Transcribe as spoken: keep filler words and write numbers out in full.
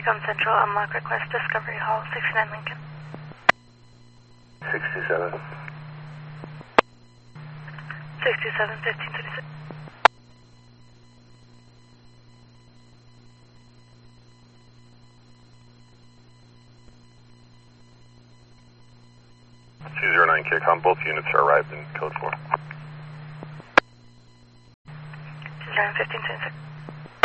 Tacom Central, unlock request, Discovery Hall, sixty-nine Lincoln. sixty-seven. sixty-seven, fifteen thirty-six. two zero nine K COM, both units are arrived in code four. two zero nine, fifteen thirty-six.